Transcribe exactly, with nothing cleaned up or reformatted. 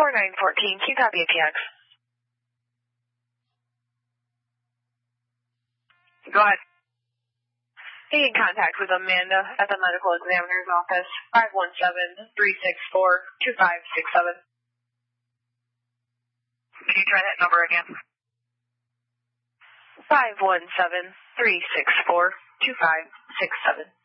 four nine one four, can you copy A P X? Go ahead. Be in contact with Amanda at the medical examiner's office, five one seven, three six four, two five six seven. Can you try that number again? five one seven, three six four, two five six seven.